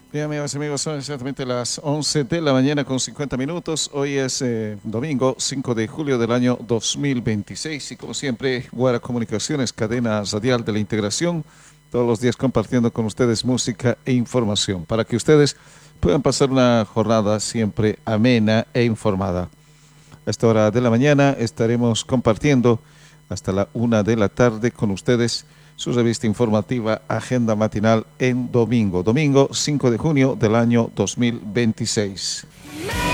Bien, amigas y amigos, son exactamente las 11 de la mañana con 50 minutos. Hoy es domingo 5 de julio del año 2026 y como siempre, Guara Comunicaciones, cadena radial de la integración, todos los días compartiendo con ustedes música e información para que ustedes puedan pasar una jornada siempre amena e informada. A esta hora de la mañana estaremos compartiendo hasta la 1 de la tarde con ustedes su revista informativa Agenda Matinal en domingo, domingo 5 de junio del año 2026.